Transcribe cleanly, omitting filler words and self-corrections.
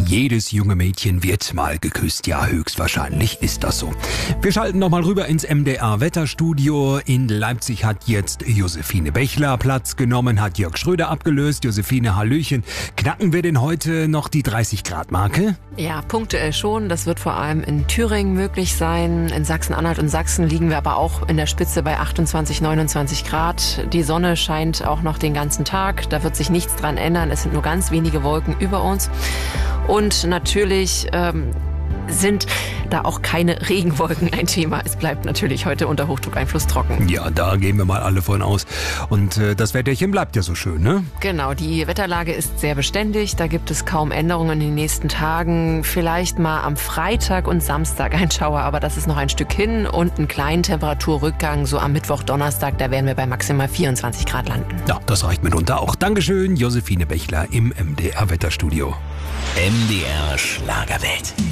Jedes junge Mädchen wird mal geküsst. Ja, höchstwahrscheinlich ist das so. Wir schalten nochmal rüber ins MDR-Wetterstudio. In Leipzig hat jetzt Josephine Bechler Platz genommen, hat Jörg Schröder abgelöst. Josephine, hallöchen. Knacken wir denn heute noch die 30-Grad-Marke? Ja, punktuell schon. Das wird vor allem in Thüringen möglich sein. In Sachsen-Anhalt und Sachsen liegen wir aber auch in der Spitze bei 28, 29 Grad. Die Sonne scheint auch noch den ganzen Tag. Da wird sich nichts dran ändern. Es sind nur ganz wenige Wolken über uns. Und natürlich sind da auch keine Regenwolken ein Thema. Es bleibt natürlich heute unter Hochdruckeinfluss trocken. Ja, da gehen wir mal alle von aus. Und das Wetterchen bleibt ja so schön, ne? Genau, die Wetterlage ist sehr beständig. Da gibt es kaum Änderungen in den nächsten Tagen. Vielleicht mal am Freitag und Samstag ein Schauer, aber das ist noch ein Stück hin. Und einen kleinen Temperaturrückgang, so am Mittwoch, Donnerstag, da werden wir bei maximal 24 Grad landen. Ja, das reicht mitunter auch. Dankeschön, Josephine Bechler im MDR-Wetterstudio. MDR Schlagerwelt.